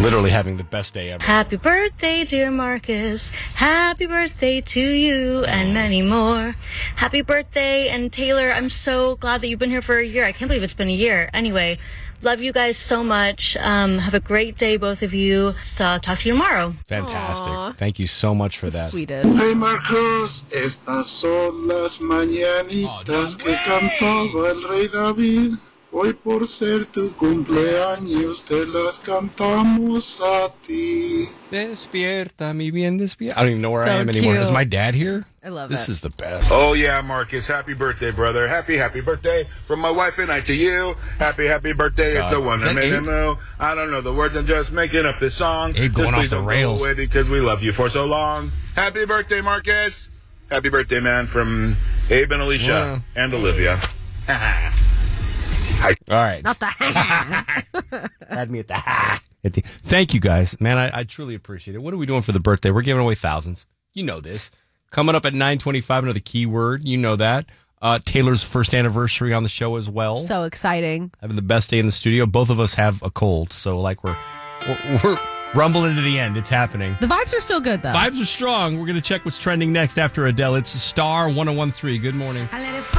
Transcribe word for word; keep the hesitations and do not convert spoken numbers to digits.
literally having the best day ever. Happy birthday, dear Marcus. Happy birthday to you and many more. Happy birthday. And Taylor, I'm so glad that you've been here for a year. I can't believe it's been a year. Anyway, love you guys so much. Um, have a great day, both of you. So, talk to you tomorrow. Fantastic. Aww. Thank you so much for that. Sweetest. Hey Marcos, estas son las mañanitas que cantaba el rey David. Hoy por ser tu cumpleaños te las cantamos a ti. Despierta, mi bien, despierta. I don't even know where So I am anymore. cute. Is my dad here? I love this it. This is the best. Oh, yeah, Marcus. Happy birthday, brother. Happy, happy birthday from my wife and I to you. Happy, happy birthday. God. It's the one Is that that made Abe? him know. I don't know the words. I'm just making up this song. Abe going Just off please the don't rails. Go away because we love you for so long. Happy birthday, Marcus. Happy birthday, man, from Abe and Alicia Yeah. and Olivia. All right. Not the Had me at the ha. At the, thank you, guys. Man, I, I truly appreciate it. What are we doing for the birthday? We're giving away thousands. You know this. Coming up at nine twenty-five, another keyword. You know that. Uh, Taylor's first anniversary on the show as well. So exciting. Having the best day in the studio. Both of us have a cold, so like we're we're, we're rumbling to the end. It's happening. The vibes are still good, though. Vibes are strong. We're going to check what's trending next after Adele. It's Star one oh one three. Good morning.